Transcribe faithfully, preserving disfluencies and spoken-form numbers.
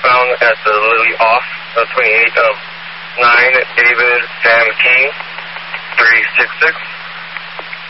found at the Lily Off, uh, twenty-eight of nine, David Sam King, three six six.